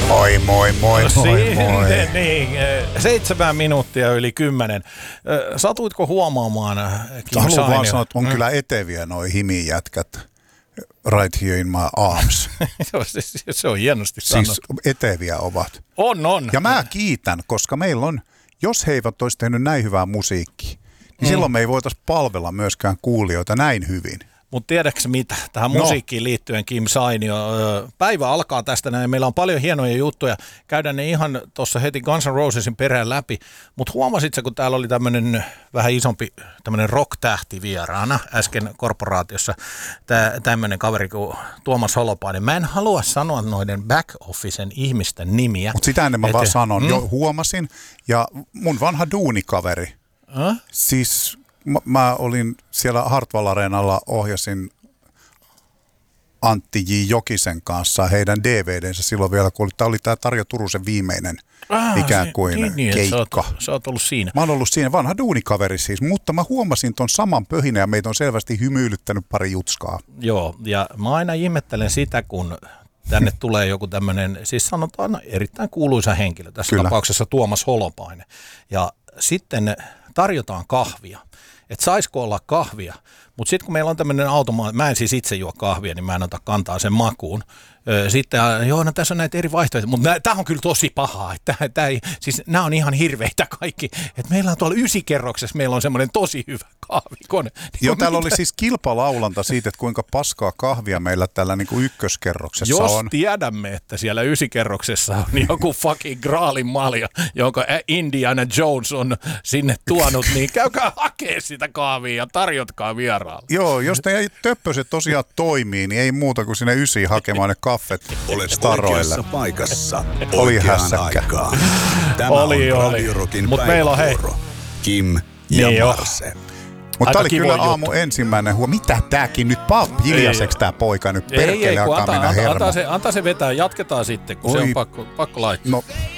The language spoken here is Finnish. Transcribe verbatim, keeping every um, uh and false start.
Moi, moi, moi, moi, moi. Niin, seitsemän minuuttia yli kymmenen. Satuitko huomaamaan, Kim Sainio? Haluan vaan sanoa, että on mm. kyllä eteviä noi himijätkät. Right here in my arms. Se on hienosti sanottu. Siis eteviä ovat. On, on. Ja mä kiitän, koska meillä on, jos he eivät olisi tehnyt näin hyvää musiikkia, niin mm. silloin me ei voitaisiin palvella myöskään kuulijoita näin hyvin. Mutta tiedätkö mitä, tähän no. musiikkiin liittyen Kim Sainio, päivä alkaa tästä näin, meillä on paljon hienoja juttuja, käydään ne ihan tuossa heti Guns N' Rosesin perään läpi, mutta huomasitko, kun täällä oli tämmöinen vähän isompi tämmöinen rock-tähti vieraana äsken korporaatiossa, tämmöinen kaveri kuin Tuomas Holopainen, mä en halua sanoa noiden back-officen ihmisten nimiä. Mutta sitä ennen mä et, vaan sanon, mm? jo huomasin, ja mun vanha duunikaveri, äh? siis... Mä, mä olin siellä Hartwall Areenalla, ohjasin Antti J. Jokisen kanssa heidän D V D:nsä silloin vielä, kun tämä oli tämä Tarja Turusen viimeinen ah, ikään kuin niin, niin, keikka. Sä oot, sä oot ollut siinä. Mä oon ollut siinä, vanha duunikaveri siis, mutta mä huomasin ton saman pöhinä ja meitä on selvästi hymyilyttänyt pari jutskaa. Joo, ja mä aina ihmettelen sitä, kun tänne tulee joku tämmöinen, siis sanotaan erittäin kuuluisa henkilö, tässä Kyllä. tapauksessa Tuomas Holopainen, ja sitten tarjotaan kahvia. Että saisiko olla kahvia, mutta sitten kun meillä on tämmöinen automaatti, mä en siis itse juo kahvia, niin mä en ota kantaa sen makuun. Sitten, joo, no tässä on näitä eri vaihtoehtoja, mutta tämä on kyllä tosi pahaa, että tää ei, siis nämä on ihan hirveitä kaikki. Että meillä on tuolla ysikerroksessa, meillä on semmoinen tosi hyvä kahvikone. Niin joo, täällä oli siis kilpalaulanta siitä, että kuinka paskaa kahvia meillä tällä niin kuin ykköskerroksessa Jos on. Jos tiedämme, että siellä ysikerroksessa on joku fucking graalin malja, jonka Indiana Jones on sinne tuonut, niin käykää hakee sitä kahvia ja tarjotkaa vieraalle. Joo, jos teidän töppöset tosiaan toimii, niin ei muuta kuin sinne ysiin hakemaan ne kaffet staroille. Olet paikassa oli hässäkkä. Tämä oli, on oli. Radio Rockin Mut meillä on hei. Kim ja niin Marse. Mutta tää oli kyllä juttu. aamu ensimmäinen huo. Mitä tääkin nyt? Paa hiljaiseksi tää poika nyt. Ei, ei, perkele kun alkaa anta, mennä anta, hermo. anta, se, anta se vetää, jatketaan sitten, kun Oi. se on pakko, pakko laittaa. No.